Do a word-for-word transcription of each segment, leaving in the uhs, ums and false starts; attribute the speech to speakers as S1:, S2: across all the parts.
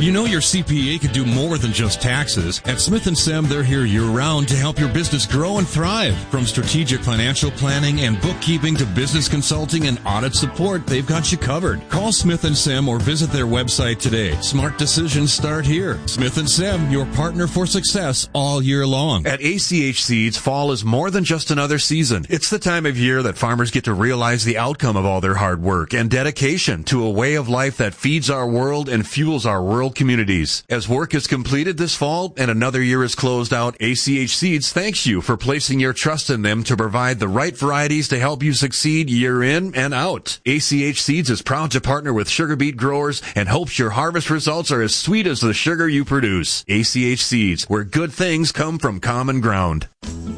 S1: You know your C P A could do more than just taxes. At Smith and Sem, they're here year-round to help your business grow and thrive. From strategic financial planning and bookkeeping to business consulting and audit support, they've got you covered. Call Smith and Sem or visit their website today. Smart decisions start here. Smith and Sem, your partner for success all year long. At A C H Seeds, fall is more than just another season. It's the time of year that farmers get to realize the outcome of all their hard work and dedication to a way of life that feeds our world and fuels our rural communities. As work is completed this fall and another year is closed out, A C H Seeds thanks you for placing your trust in them to provide the right varieties to help you succeed year in and out. A C H Seeds is proud to partner with sugar beet growers and hopes your harvest results are as sweet as the sugar you produce. A C H Seeds, where good things come from common ground.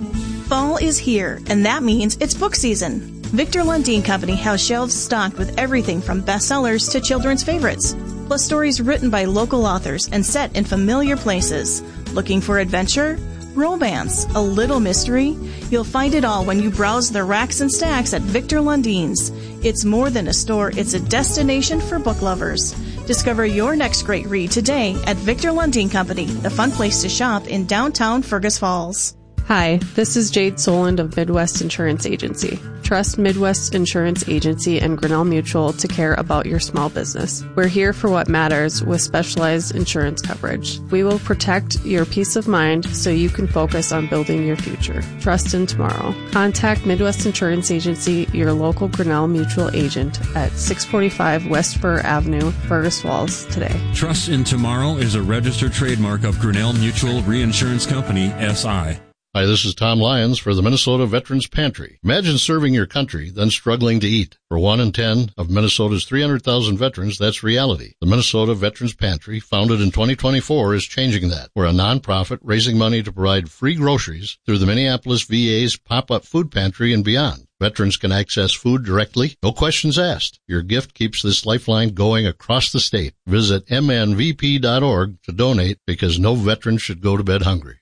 S2: Fall is here, and that means it's book season. Victor Lundin Company has shelves stocked with everything from bestsellers to children's favorites, plus stories written by local authors and set in familiar places. Looking for adventure, romance, a little mystery? You'll find it all when you browse the racks and stacks at Victor Lundin's. It's more than a store, it's a destination for book lovers. Discover your next great read today at Victor Lundin Company, the fun place to shop in downtown Fergus Falls.
S3: Hi, this is Jade Soland of Midwest Insurance Agency. Trust Midwest Insurance Agency and Grinnell Mutual to care about your small business. We're here for what matters with specialized insurance coverage. We will protect your peace of mind so you can focus on building your future. Trust in tomorrow. Contact Midwest Insurance Agency, your local Grinnell Mutual agent at six forty-five West Fur Avenue, Fergus Falls today.
S1: Trust in Tomorrow is a registered trademark of Grinnell Mutual Reinsurance Company, S I
S4: Hi, this is Tom Lyons for the Minnesota Veterans Pantry. Imagine serving your country, then struggling to eat. For one in ten of Minnesota's three hundred thousand veterans, that's reality. The Minnesota Veterans Pantry, founded in twenty twenty-four, is changing that. We're a nonprofit raising money to provide free groceries through the Minneapolis V A's pop-up food pantry and beyond. Veterans can access food directly, no questions asked. Your gift keeps this lifeline going across the state. Visit m n v p dot org to donate, because no veteran should go to bed hungry.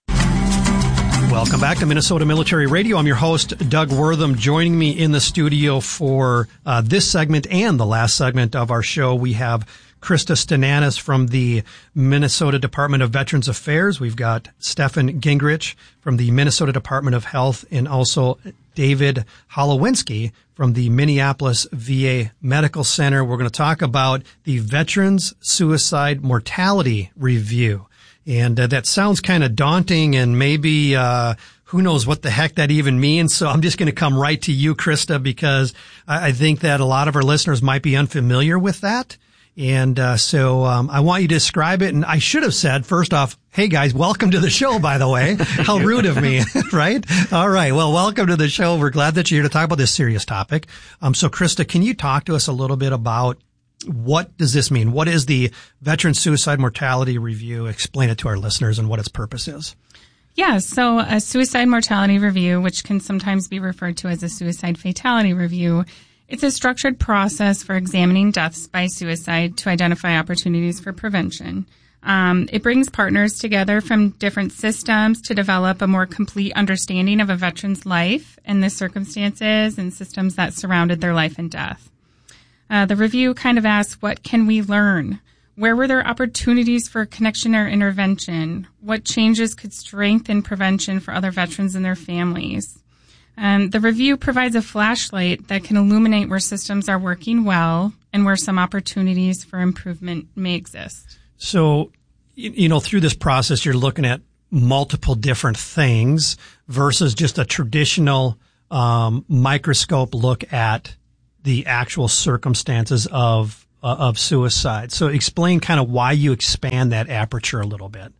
S5: Welcome back to Minnesota Military Radio. I'm your host, Doug Wortham. Joining me in the studio for uh, this segment and the last segment of our show, we have Krista Stananis from the Minnesota Department of Veterans Affairs. We've got Stefan Gingrich from the Minnesota Department of Health, and also David Holowinski from the Minneapolis V A Medical Center. We're going to talk about the Veterans Suicide Mortality Review. And uh, that sounds kind of daunting, and maybe uh who knows what the heck that even means. So I'm just going to come right to you, Krista, because I, I think that a lot of our listeners might be unfamiliar with that. And uh so um I want you to describe it. And I should have said, first off, hey guys, welcome to the show, by the way. How rude of me, right? All right. Well, welcome to the show. We're glad that you're here to talk about this serious topic. Um So Krista, can you talk to us a little bit about what does this mean? What is the Veteran Suicide Mortality Review? Explain it to our listeners and what its purpose is.
S6: Yeah, so a suicide mortality review, which can sometimes be referred to as a suicide fatality review, it's a structured process for examining deaths by suicide to identify opportunities for prevention. Um, it brings partners together from different systems to develop a more complete understanding of a veteran's life and the circumstances and systems that surrounded their life and death. Uh, the review kind of asks, what can we learn? Where were there opportunities for connection or intervention? What changes could strengthen prevention for other veterans and their families? Um, the review provides a flashlight that can illuminate where systems are working well and where some opportunities for improvement may exist.
S5: So, you know, through this process, you're looking at multiple different things versus just a traditional um, microscope look at the actual circumstances of uh, of suicide. So explain kind of why you expand that aperture a little bit.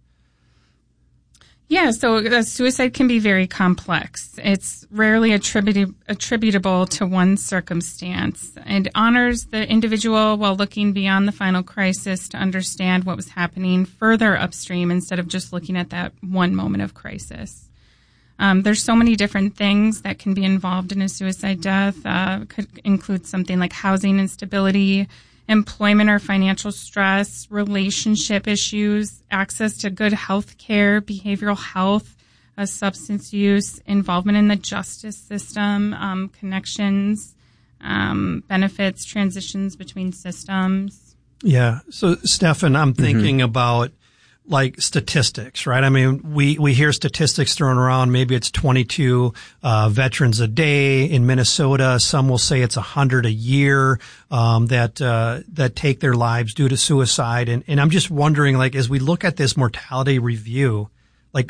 S6: Yeah, so uh, suicide can be very complex. It's rarely attributed, attributable to one circumstance. It honors the individual while looking beyond the final crisis to understand what was happening further upstream instead of just looking at that one moment of crisis. Um, there's so many different things that can be involved in a suicide death. Uh, could include something like housing instability, employment or financial stress, relationship issues, access to good health care, behavioral health, uh, substance use, involvement in the justice system, um, connections, um, benefits, transitions between systems.
S5: Yeah. So, Stefan, I'm thinking mm-hmm. about like statistics, right? I mean, we, we hear statistics thrown around. Maybe it's twenty-two uh, veterans a day in Minnesota. Some will say it's one hundred a year um, that uh, that take their lives due to suicide. And, and I'm just wondering, like, as we look at this mortality review, like,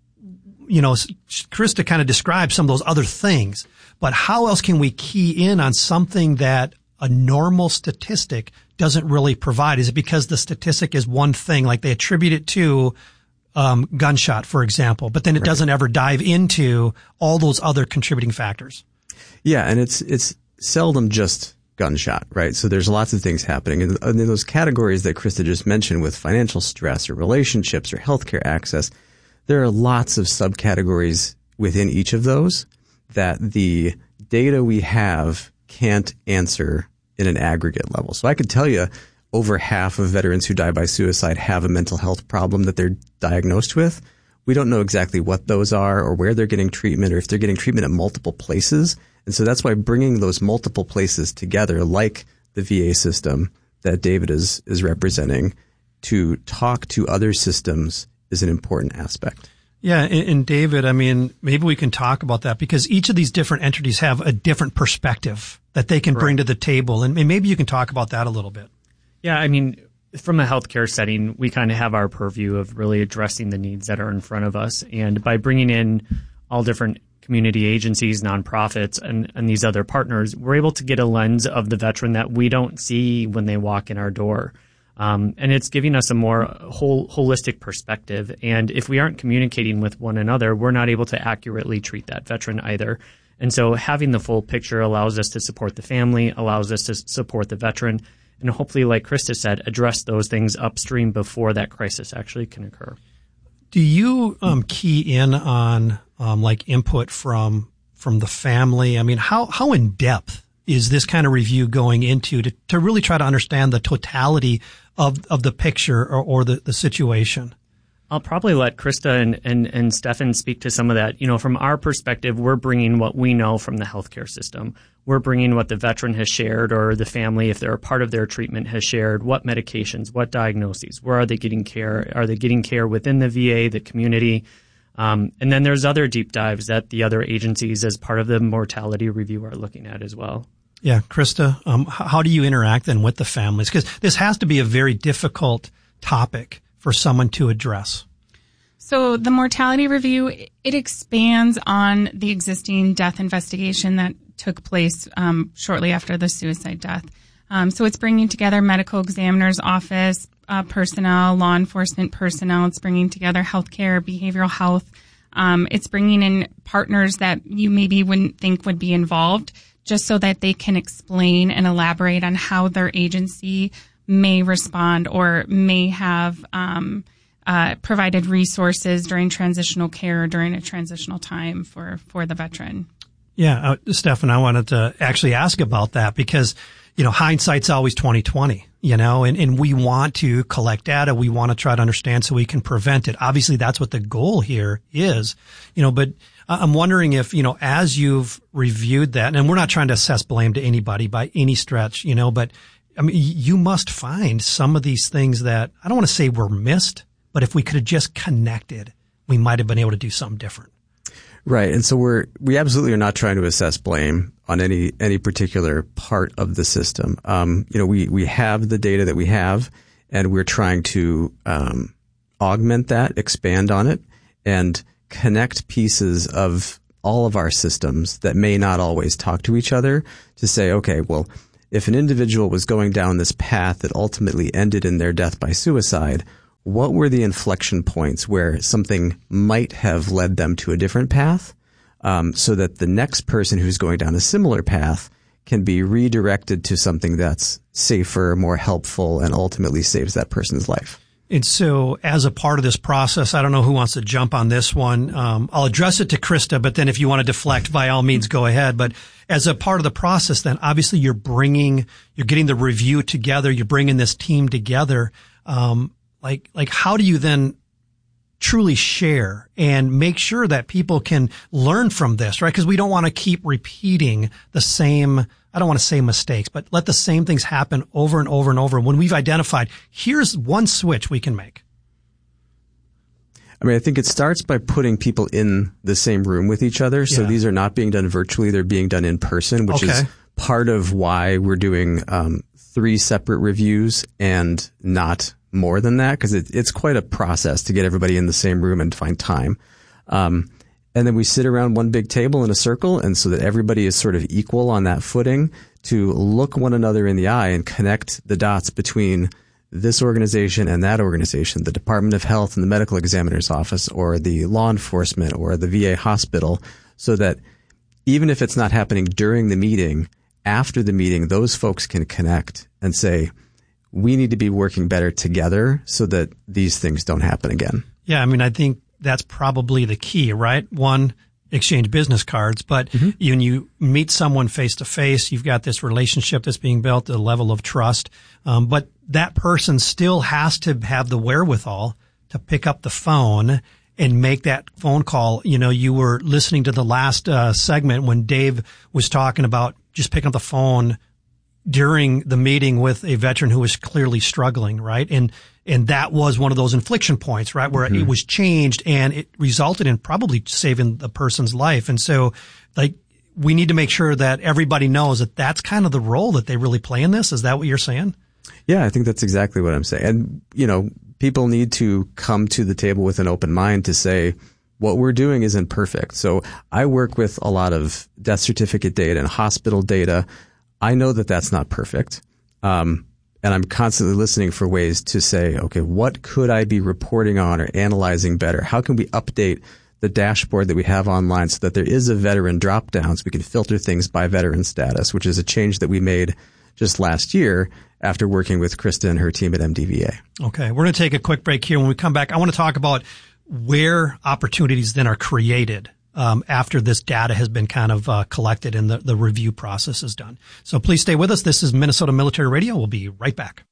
S5: you know, Krista kind of described some of those other things, but how else can we key in on something that a normal statistic doesn't really provide? Is it because the statistic is one thing, like they attribute it to um, gunshot, for example, but then it right. doesn't ever dive into all those other contributing factors?
S7: Yeah, and it's it's seldom just gunshot, right? So there's lots of things happening. And in those categories that Krista just mentioned with financial stress or relationships or healthcare access, there are lots of subcategories within each of those that the data we have can't answer in an aggregate level. So I could tell you over half of veterans who die by suicide have a mental health problem that they're diagnosed with. We don't know exactly what those are or where they're getting treatment or if they're getting treatment at multiple places. And so that's why bringing those multiple places together, like the V A system that David is, is representing, to talk to other systems is an important aspect.
S5: Yeah, and, and David, I mean, maybe we can talk about that because each of these different entities have a different perspective that they can bring right. to the table. And maybe you can talk about that a little bit.
S8: Yeah, I mean, from a healthcare setting, we kind of have our purview of really addressing the needs that are in front of us. And by bringing in all different community agencies, nonprofits, and, and these other partners, we're able to get a lens of the veteran that we don't see when they walk in our door. Um, and it's giving us a more whole, holistic perspective. And if we aren't communicating with one another, we're not able to accurately treat that veteran either. And so having the full picture allows us to support the family, allows us to support the veteran, and hopefully, like Krista said, address those things upstream before that crisis actually can occur.
S5: Do you um, key in on um, like input from from the family? I mean, how how in depth is this kind of review going into to, to really try to understand the totality of of the picture or, or the, the situation?
S8: I'll probably let Krista and, and, and Stefan speak to some of that. You know, from our perspective, we're bringing what we know from the healthcare system. We're bringing what the veteran has shared or the family, if they're a part of their treatment, has shared. What medications, what diagnoses, where are they getting care? Are they getting care within the V A, the community? Um, and then there's other deep dives that the other agencies as part of the mortality review are looking at as well.
S5: Yeah, Krista, um, how do you interact then with the families? Because this has to be a very difficult topic for someone to address.
S6: So the mortality review, it expands on the existing death investigation that took place um, shortly after the suicide death. Um, so it's bringing together medical examiner's office uh, personnel, law enforcement personnel. It's bringing together healthcare, behavioral health. Um, it's bringing in partners that you maybe wouldn't think would be involved, just so that they can explain and elaborate on how their agency may respond or may have um, uh, provided resources during transitional care or during a transitional time for, for the veteran.
S5: Yeah, uh, Stefan, I wanted to actually ask about that because, you know, hindsight's always twenty twenty, you know, and, and we want to collect data. We want to try to understand so we can prevent it. Obviously, that's what the goal here is, you know, but I'm wondering if, you know, as you've reviewed that, and we're not trying to assess blame to anybody by any stretch, you know, but I mean, you must find some of these things that I don't want to say were missed, but if we could have just connected, we might have been able to do something different.
S7: Right. And so we're, we absolutely are not trying to assess blame on any, any particular part of the system. Um, you know, we, we have the data that we have and we're trying to, um, augment that, expand on it, and connect pieces of all of our systems that may not always talk to each other to say, okay, well, if an individual was going down this path that ultimately ended in their death by suicide, what were the inflection points where something might have led them to a different path, um, so that the next person who's going down a similar path can be redirected to something that's safer, more helpful, and ultimately saves that person's life.
S5: And so as a part of this process, I don't know who wants to jump on this one. Um, I'll address it to Krista, but then if you want to deflect, by all means, go ahead. But as a part of the process, then obviously you're bringing, you're getting the review together. You're bringing this team together. Um, like, like how do you then truly share and make sure that people can learn from this, right? Because we don't want to keep repeating the same, I don't want to say mistakes, but let the same things happen over and over and over when we've identified, here's one switch we can make.
S7: I mean, I think it starts by putting people in the same room with each other. So
S5: Yeah.
S7: these are not being done virtually. They're being done in person, which
S5: Okay.
S7: is part of why we're doing um, three separate reviews and not more than that, because it, it's quite a process to get everybody in the same room and find time. Um, and then we sit around one big table in a circle, and so that everybody is sort of equal on that footing to look one another in the eye and connect the dots between this organization and that organization, the Department of Health and the medical examiner's office, or the law enforcement, or the V A hospital, so that even if it's not happening during the meeting, after the meeting, those folks can connect and say, we need to be working better together so that these things don't happen again.
S5: Yeah, I mean, I think that's probably the key, right? One, exchange business cards, but mm-hmm. when you meet someone face to face, you've got this relationship that's being built at a level of trust. Um, but that person still has to have the wherewithal to pick up the phone and make that phone call. You know, you were listening to the last uh, segment when Dave was talking about just picking up the phone during the meeting with a veteran who was clearly struggling, right? And and that was one of those inflection points, right, where mm-hmm. it was changed and it resulted in probably saving the person's life. And so, like, we need to make sure that everybody knows that that's kind of the role that they really play in this. Is that what you're saying?
S7: Yeah, I think that's exactly what I'm saying. And, you know, people need to come to the table with an open mind to say, what we're doing isn't perfect. So I work with a lot of death certificate data and hospital data. I know that that's not perfect. Um, and I'm constantly listening for ways to say, okay, what could I be reporting on or analyzing better? How can we update the dashboard that we have online so that there is a veteran drop down so we can filter things by veteran status, which is a change that we made just last year after working with Krista and her team at M D V A.
S5: Okay. We're going to take a quick break here. When we come back, I want to talk about where opportunities then are created Um, after this data has been kind of uh, collected and the, the review process is done. So please stay with us. This is Minnesota Military Radio. We'll be right back.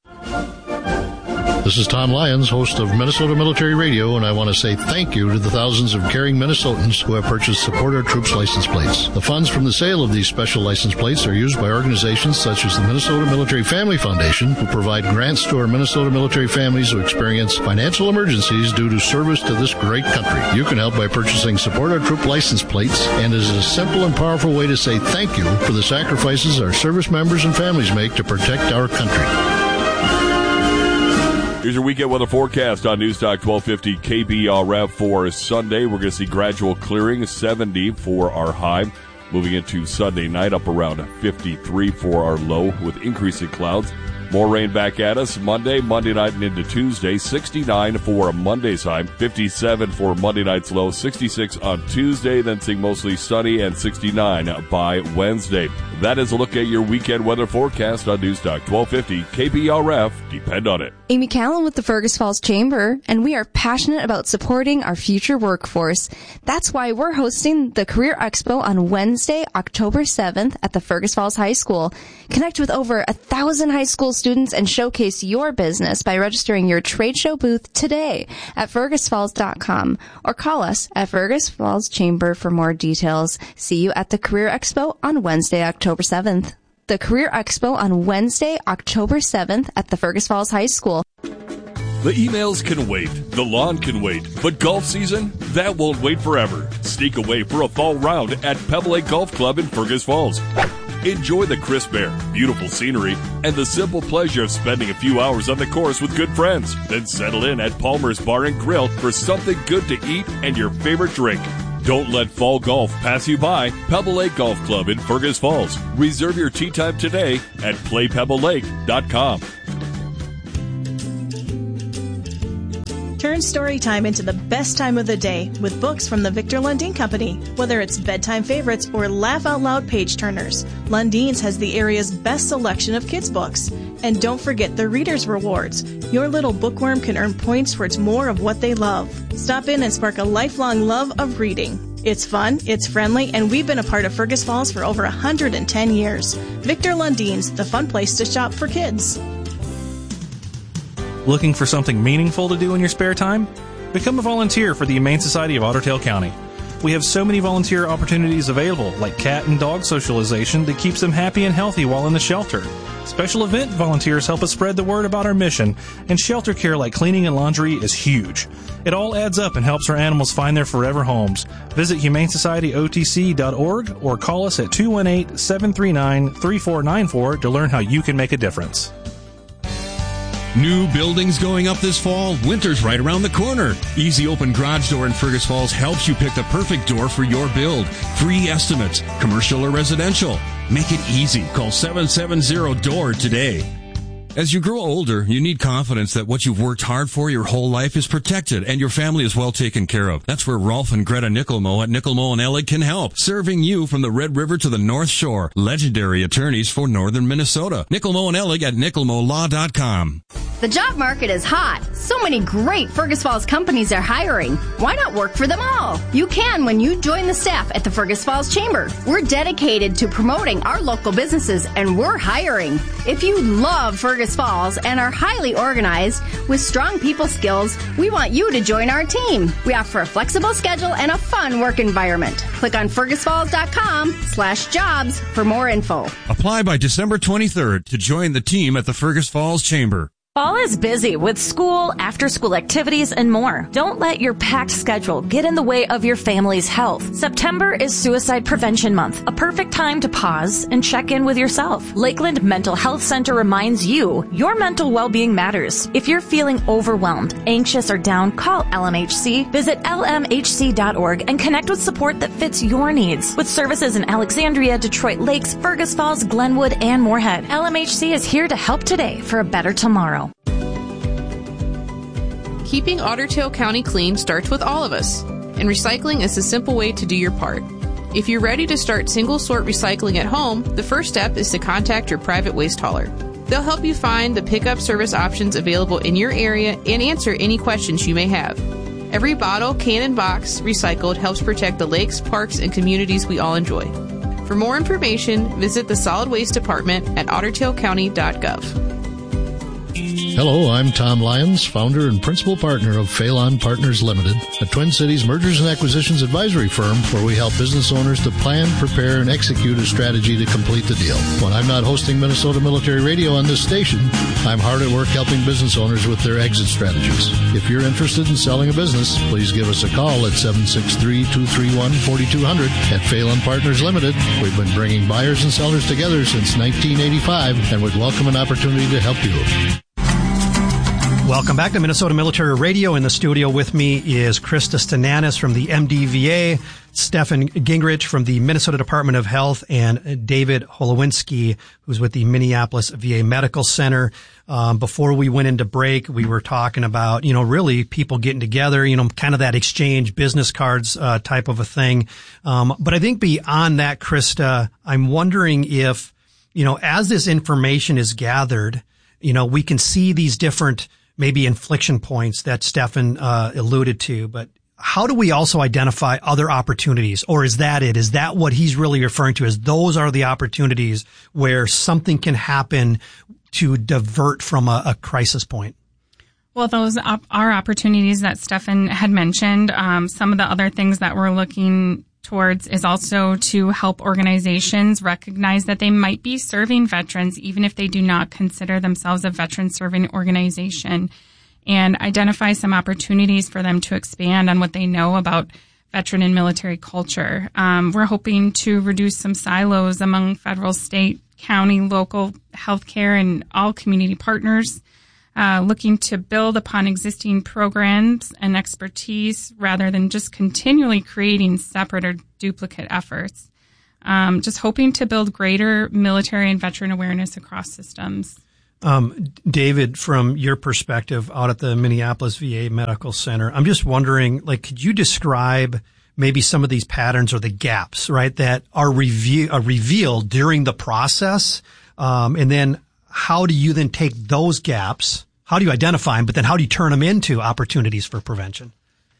S4: This is Tom Lyons, host of Minnesota Military Radio, and I want to say thank you to the thousands of caring Minnesotans who have purchased Support Our Troops license plates. The funds from the sale of these special license plates are used by organizations such as the Minnesota Military Family Foundation, who provide grants to our Minnesota military families who experience financial emergencies due to service to this great country. You can help by purchasing Support Our Troop license plates, and it is a simple and powerful way to say thank you for the sacrifices our service members and families make to protect our country.
S9: Here's your weekend weather forecast on Newstalk twelve fifty K B R F for Sunday. We're going to see gradual clearing, seventy for our high. Moving into Sunday night, up around fifty-three for our low with increasing clouds. More rain back at us Monday, Monday night and into Tuesday. sixty-nine for Monday's high, fifty-seven for Monday night's low, sixty-six on Tuesday, then seeing mostly sunny and sixty-nine by Wednesday. That is a look at your weekend weather forecast on Newstalk twelve fifty K B R F. Depend on it.
S10: Amy Callan with the Fergus Falls Chamber, and we are passionate about supporting our future workforce. That's why we're hosting the Career Expo on Wednesday, October seventh at the Fergus Falls High School. Connect with over a thousand high school students and showcase your business by registering your trade show booth today at fergus falls dot com or call us at Fergus Falls Chamber for more details. See you at the Career Expo on Wednesday, October seventh. The Career Expo on Wednesday, October seventh at the Fergus Falls High School.
S9: The emails can wait, the lawn can wait, but golf season, that won't wait forever. Sneak away for a fall round at Pebble Lake Golf Club in Fergus Falls. Enjoy the crisp air, beautiful scenery, and the simple pleasure of spending a few hours on the course with good friends. Then settle in at Palmer's Bar and Grill for something good to eat and your favorite drink. Don't let fall golf pass you by. Pebble Lake Golf Club in Fergus Falls. Reserve your tee time today at play pebble lake dot com.
S2: Turn story time into the best time of the day with books from the Victor Lundin Company. Whether it's bedtime favorites or laugh-out-loud page-turners, Lundin's has the area's best selection of kids' books. And don't forget the Reader's Rewards. Your little bookworm can earn points towards more of what they love. Stop in and spark a lifelong love of reading. It's fun, it's friendly, and we've been a part of Fergus Falls for over one hundred ten years. Victor Lundin's, the fun place to shop for kids.
S11: Looking for something meaningful to do in your spare time? Become a volunteer for the Humane Society of Otter Tail County. We have so many volunteer opportunities available, like cat and dog socialization that keeps them happy and healthy while in the shelter. Special event volunteers help us spread the word about our mission, and shelter care like cleaning and laundry is huge. It all adds up and helps our animals find their forever homes. Visit humane society o t c dot org or call us at two one eight, seven three nine, three four nine four to learn how you can make a difference.
S1: New buildings going up this fall? Winter's right around the corner. Easy Open Garage Door in Fergus Falls helps you pick the perfect door for your build. Free estimates, commercial or residential. Make it easy. Call seven seven zero D O O R today. As you grow older, you need confidence that what you've worked hard for your whole life is protected and your family is well taken care of. That's where Rolf and Greta Nickelmo at Nickelmo and Ellig can help, serving you from the Red River to the North Shore. Legendary attorneys for Northern Minnesota. Nickelmo and Ellig at nickelmo law dot com.
S12: The job market is hot. So many great Fergus Falls companies are hiring. Why not work for them all? You can when you join the staff at the Fergus Falls Chamber. We're dedicated to promoting our local businesses, and we're hiring. If you love Fergus Falls and are highly organized with strong people skills, we want you to join our team. We offer a flexible schedule and a fun work environment. Click on fergus falls dot com slash jobs for more info.
S1: Apply by December twenty-third to join the team at the Fergus Falls Chamber.
S13: Fall is busy with school, after-school activities, and more. Don't let your packed schedule get in the way of your family's health. September is Suicide Prevention Month, a perfect time to pause and check in with yourself. Lakeland Mental Health Center reminds you your mental well-being matters. If you're feeling overwhelmed, anxious, or down, call L M H C. Visit L M H C dot org and connect with support that fits your needs. With services in Alexandria, Detroit Lakes, Fergus Falls, Glenwood, and Moorhead, L M H C is here to help today for a better tomorrow.
S14: Keeping Otter Tail County clean starts with all of us, and recycling is a simple way to do your part. If you're ready to start single-sort recycling at home, the first step is to contact your private waste hauler. They'll help you find the pickup service options available in your area and answer any questions you may have. Every bottle, can, and box recycled helps protect the lakes, parks, and communities we all enjoy. For more information, visit the Solid Waste Department at otter tail county dot gov.
S4: Hello, I'm Tom Lyons, founder and principal partner of Phelan Partners Limited, a Twin Cities mergers and acquisitions advisory firm where we help business owners to plan, prepare, and execute a strategy to complete the deal. When I'm not hosting Minnesota Military Radio on this station, I'm hard at work helping business owners with their exit strategies. If you're interested in selling a business, please give us a call at seven six three, two three one, four two zero zero. At Phelan Partners Limited, we've been bringing buyers and sellers together since nineteen eighty-five and would welcome an opportunity to help you.
S5: Welcome back to Minnesota Military Radio. In the studio with me is Krista Stananis from the M D V A, Stefan Gingrich from the Minnesota Department of Health, and David Holowinski, who's with the Minneapolis V A Medical Center. Um, before we went into break, we were talking about, you know, really people getting together, you know, kind of that exchange business cards uh, type of a thing. Um, but I think beyond that, Krista, I'm wondering if, you know, as this information is gathered, you know, we can see these different maybe inflection points that Stefan uh, alluded to, but how do we also identify other opportunities? Or is that it? Is that what he's really referring to? Is those are the opportunities where something can happen to divert from a, a crisis point?
S6: Well, those op- are opportunities that Stefan had mentioned. Um, some of the other things that we're looking towards is also to help organizations recognize that they might be serving veterans, even if they do not consider themselves a veteran serving organization, and identify some opportunities for them to expand on what they know about veteran and military culture. Um, we're hoping to reduce some silos among federal, state, county, local healthcare, and all community partners. Uh, looking to build upon existing programs and expertise rather than just continually creating separate or duplicate efforts. Um, just hoping to build greater military and veteran awareness across systems.
S5: Um, David, from your perspective out at the Minneapolis V A Medical Center, I'm just wondering, like, could you describe maybe some of these patterns or the gaps, right, that are, reve- are revealed during the process? Um, and then how do you then take those gaps? How do you identify them? But then how do you turn them into opportunities for prevention?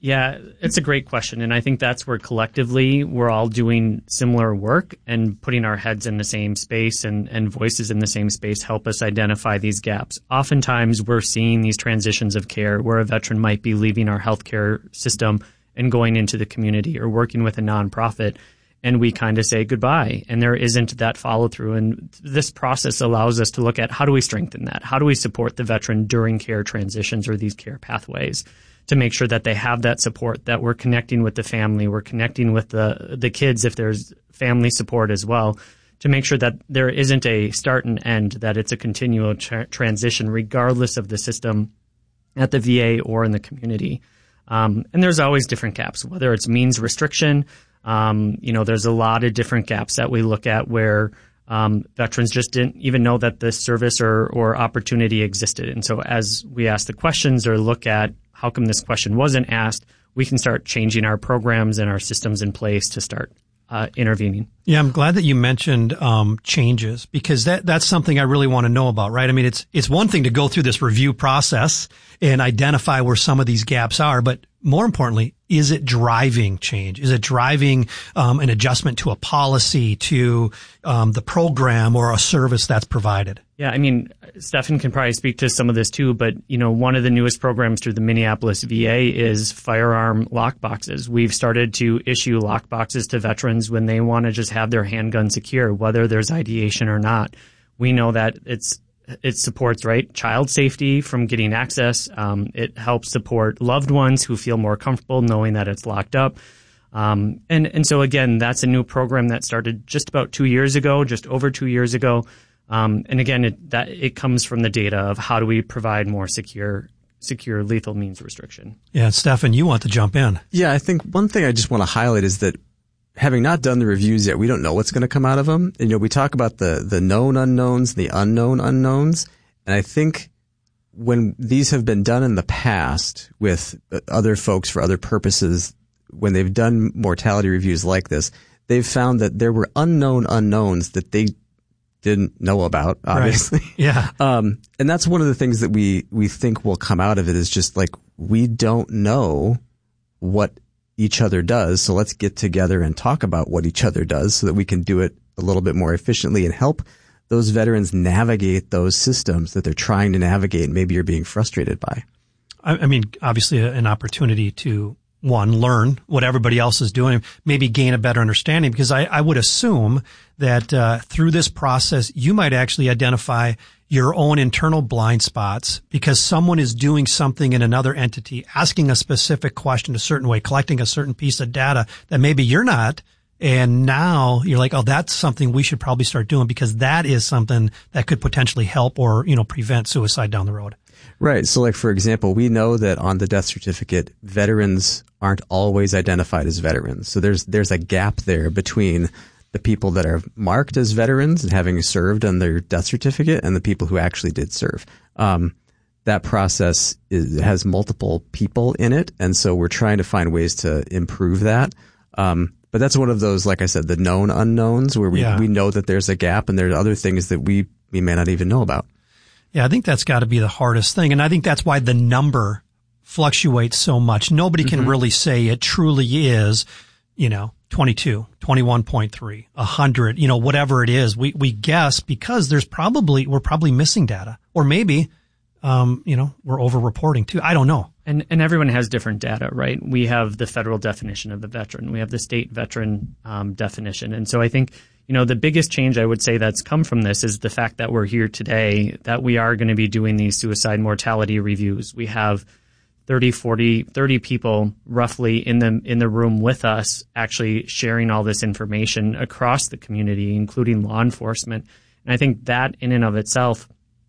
S8: Yeah, it's a great question. And I think that's where collectively we're all doing similar work and putting our heads in the same space and, and voices in the same space help us identify these gaps. Oftentimes we're seeing these transitions of care where a veteran might be leaving our healthcare system and going into the community or working with a nonprofit, and we kind of say goodbye, and there isn't that follow through. And this process allows us to look at how do we strengthen that? How do we support the veteran during care transitions or these care pathways to make sure that they have that support, that we're connecting with the family, we're connecting with the the kids if there's family support as well, to make sure that there isn't a start and end, that it's a continual tra- transition regardless of the system at the V A or in the community. Um, and there's always different gaps, whether it's means restriction. Um, you know, there's a lot of different gaps that we look at where um, veterans just didn't even know that this service or, or opportunity existed. And so as we ask the questions or look at how come this question wasn't asked, we can start changing our programs and our systems in place to start uh, intervening.
S5: Yeah, I'm glad that you mentioned um, changes, because that that's something I really want to know about, right? I mean, it's it's one thing to go through this review process and identify where some of these gaps are, but more importantly, is it driving change? Is it driving um, an adjustment to a policy, to um, the program or a service that's provided?
S8: Yeah, I mean, Stefan can probably speak to some of this too, but, you know, one of the newest programs through the Minneapolis V A is firearm lockboxes. We've started to issue lockboxes to veterans when they want to just have their handgun secure, whether there's ideation or not. We know that it's It supports, right, child safety from getting access. Um, it helps support loved ones who feel more comfortable knowing that it's locked up. Um, and, and so, again, that's a new program that started just about two years ago, just over two years ago. Um, and, again, it, that, it comes from the data of how do we provide more secure, secure lethal means restriction.
S5: Yeah, Stefan, you want to jump in.
S7: Yeah, I think one thing I just want to highlight is that having not done the reviews yet, we don't know what's going to come out of them. And, you know, we talk about the, the known unknowns, the unknown unknowns. And I think when these have been done in the past with other folks for other purposes, when they've done mortality reviews like this, they've found that there were unknown unknowns that they didn't know about, obviously.
S5: Right. Yeah.
S7: Um, and that's one of the things that we, we think will come out of it is just like, we don't know what each other does. So let's get together and talk about what each other does so that we can do it a little bit more efficiently and help those veterans navigate those systems that they're trying to navigate and maybe you're being frustrated by.
S5: I, I mean, obviously an opportunity to, one, learn what everybody else is doing, maybe gain a better understanding, because I, I would assume that uh, through this process, you might actually identify your own internal blind spots because someone is doing something in another entity, asking a specific question a certain way, collecting a certain piece of data that maybe you're not. And now you're like, oh, that's something we should probably start doing because that is something that could potentially help or, you know, prevent suicide down the road.
S7: Right. So like, for example, we know that on the death certificate, veterans aren't always identified as veterans. So there's, there's a gap there between the people that are marked as veterans and having served on their death certificate and the people who actually did serve. Um, that process is, has multiple people in it. And so we're trying to find ways to improve that. Um, but that's one of those, like I said, the known unknowns where we,
S5: yeah.
S7: we know that there's a gap and there's other things that we, we may not even know about.
S5: Yeah, I think that's got to be the hardest thing. And I think that's why the number fluctuates so much. Nobody can mm-hmm. really say it truly is, you know, twenty-two, twenty-one point three, one hundred, you know, whatever it is. We, we guess because there's probably, we're probably missing data. Or maybe, um, you know, we're over-reporting too. I don't know.
S8: And and everyone has different data, right? We have the federal definition of the veteran. We have the state veteran um, definition. And so I think, you know, the biggest change I would say that's come from this is the fact that we're here today, that we are going to be doing these suicide mortality reviews. We have thirty, forty, thirty people roughly in the in the room with us actually sharing all this information across the community, including law enforcement. And I think that in and of itself,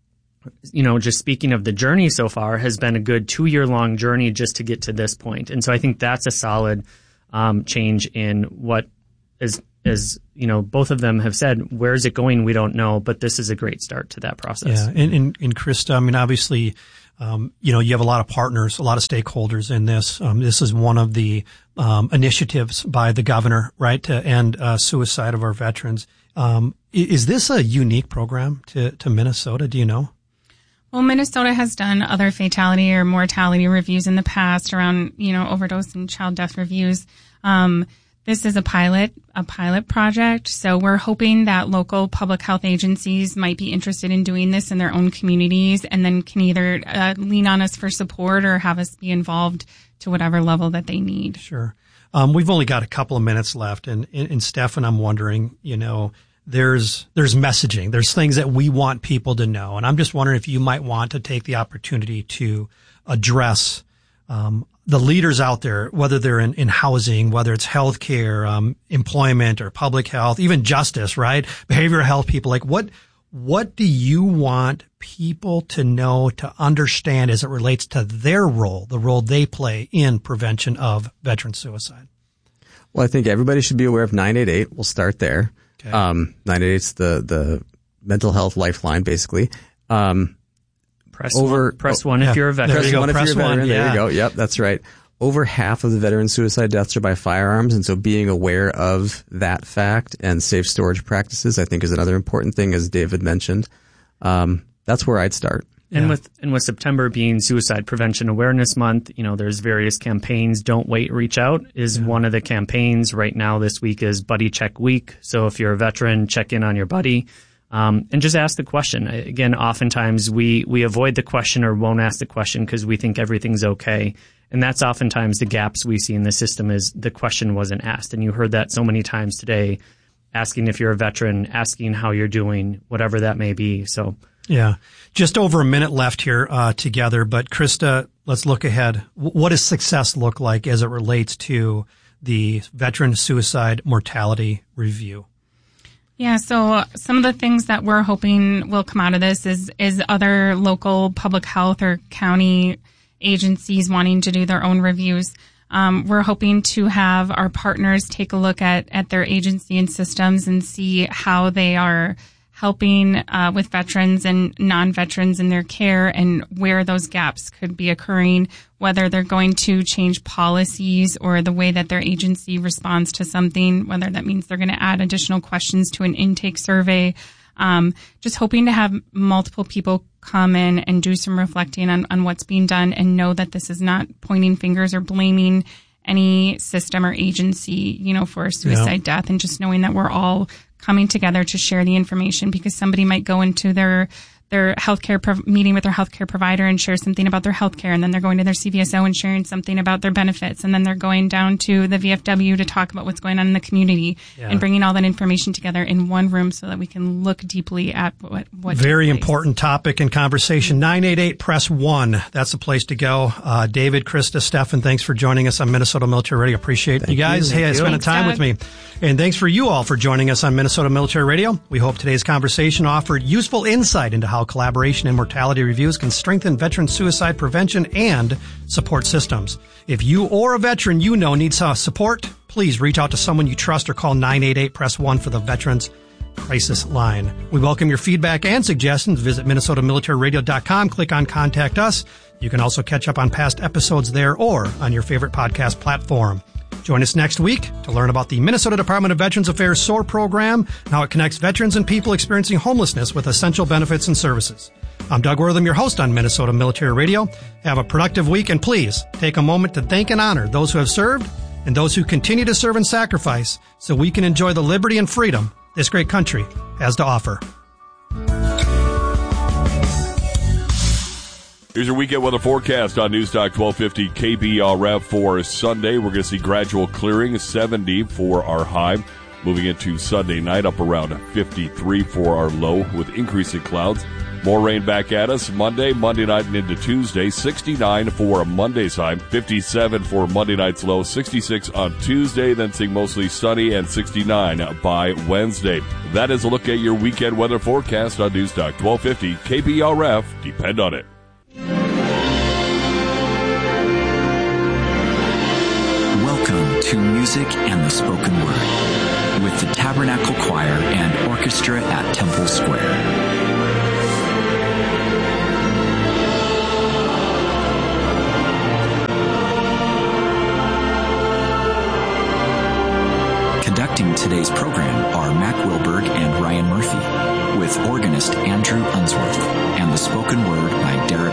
S8: you know, just speaking of the journey so far, has been a good two-year-long journey just to get to this point. And so I think that's a solid um, change in what is, is, you know, both of them have said, where is it going? We don't know, but this is a great start to that process.
S5: Yeah. And, and, and Krista, I mean, obviously, um, you know, you have a lot of partners, a lot of stakeholders in this. Um, this is one of the um, initiatives by the governor, right, to end uh, suicide of our veterans. Um, is this a unique program to, to Minnesota? Do you know?
S6: Well, Minnesota has done other fatality or mortality reviews in the past around, you know, overdose and child death reviews. Um, this is a pilot, a pilot project. So we're hoping that local public health agencies might be interested in doing this in their own communities and then can either uh, lean on us for support or have us be involved to whatever level that they need.
S5: Sure. Um, we've only got a couple of minutes left. And, and, and Stefan, I'm wondering, you know, there's, there's messaging. There's things that we want people to know. And I'm just wondering if you might want to take the opportunity to address, um, the leaders out there, whether they're in, in housing, whether it's healthcare, um, employment or public health, even justice, right? Behavioral health people, like what, what do you want people to know, to understand as it relates to their role, the role they play in prevention of veteran suicide?
S7: Well, I think everybody should be aware of nine eight eight. We'll start there. Okay. Um, nine eight eight is the, the mental health lifeline, basically. Um,
S8: press over, one, press one oh, if yeah. you're a veteran.
S7: Press
S8: you
S7: one
S8: press
S7: if you're a veteran.
S8: One,
S7: yeah. There you go. Yep, that's right. Over half of the veteran suicide deaths are by firearms, and so being aware of that fact and safe storage practices, I think, is another important thing, as David mentioned. Um, that's where I'd start.
S8: And
S5: yeah.
S8: with and with September being Suicide Prevention Awareness Month, you know, there's various campaigns. Don't Wait, Reach Out is yeah. one of the campaigns. Right now, this week is Buddy Check Week. So if you're a veteran, check in on your buddy. Um, and just ask the question. Again, oftentimes we, we avoid the question or won't ask the question because we think everything's okay. And that's oftentimes the gaps we see in the system is the question wasn't asked. And you heard that so many times today, asking if you're a veteran, asking how you're doing, whatever that may be. So
S5: yeah, just over a minute left here uh, together. But Krista, let's look ahead. W- what does success look like as it relates to the Veteran Suicide Mortality Review?
S6: Yeah, so some of the things that we're hoping will come out of this is is other local public health or county agencies wanting to do their own reviews. Um, we're hoping to have our partners take a look at, at their agency and systems and see how they are helping uh, with veterans and non-veterans in their care and where those gaps could be occurring, whether they're going to change policies or the way that their agency responds to something, whether that means they're going to add additional questions to an intake survey. Um, just hoping to have multiple people come in and do some reflecting on, on what's being done and know that this is not pointing fingers or blaming any system or agency, you know, for a suicide yeah. death, and just knowing that we're all coming together to share the information, because somebody might go into their their healthcare prov- meeting with their healthcare provider and share something about their healthcare, and then they're going to their C V S O and sharing something about their benefits, and then they're going down to the V F W to talk about what's going on in the community yeah. and bringing all that information together in one room so that we can look deeply at what what
S5: very important topic and conversation. nine eight eight press one. That's the place to go. Uh, David, Krista, Stefan, thanks for joining us on Minnesota Military Radio. Appreciate Thank you guys. You. Hey, Thank I spent time Doug. with me. And thanks for you all for joining us on Minnesota Military Radio. We hope today's conversation offered useful insight into how collaboration and mortality reviews can strengthen veteran suicide prevention and support systems. If you or a veteran you know needs support, please reach out to someone you trust or call nine eight eight press one for the Veterans Crisis Line. We welcome your feedback and suggestions. Visit minnesota military radio dot com. Click on Contact Us. You can also catch up on past episodes there or on your favorite podcast platform. Join us next week to learn about the Minnesota Department of Veterans Affairs S O A R program and how it connects veterans and people experiencing homelessness with essential benefits and services. I'm Doug Wortham, your host on Minnesota Military Radio. Have a productive week, and please take a moment to thank and honor those who have served and those who continue to serve and sacrifice so we can enjoy the liberty and freedom this great country has to offer.
S9: Here's your weekend weather forecast on Newstalk twelve fifty K B R F for Sunday. We're going to see gradual clearing, seventy for our high. Moving into Sunday night, up around fifty-three for our low with increasing clouds. More rain back at us Monday, Monday night and into Tuesday. sixty-nine for Monday's high, fifty-seven for Monday night's low, sixty-six on Tuesday, then seeing mostly sunny, and sixty-nine by Wednesday. That is a look at your weekend weather forecast on Newstalk twelve fifty K B R F. Depend on it.
S15: Welcome to Music and the Spoken Word with the Tabernacle Choir and Orchestra at Temple Square. Conducting on today's program are Mac Wilberg and Ryan Murphy, with organist Andrew Unsworth, and the spoken word by Derek